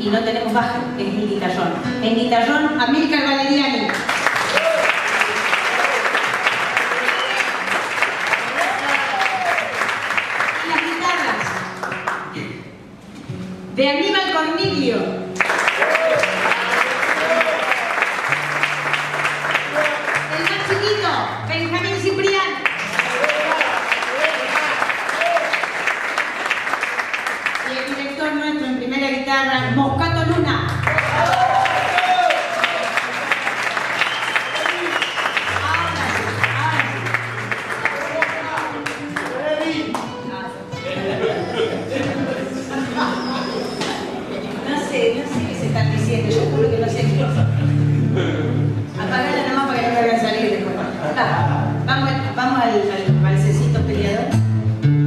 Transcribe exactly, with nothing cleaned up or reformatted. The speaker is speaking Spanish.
y no tenemos baja, es el guitarrón. En guitarrón, Amílcar Valeriani. Y las guitarras de Aníbal Cornilio. El más chiquito, Benjamín Ciprián. Y el director nuestro en primera guitarra, Moscato Luna. Ahora sí, ahora sí. No sé, no sé qué se están diciendo, yo juro que no sé qué. Apagala nomás para que no me vayan a salir después. Vamos, vamos al... al